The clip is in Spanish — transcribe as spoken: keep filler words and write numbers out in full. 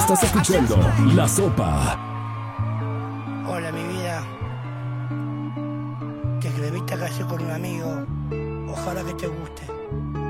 Estás escuchando La Sopa. Hola, mi vida. Te escribí esta canción con un amigo. Ojalá que te guste.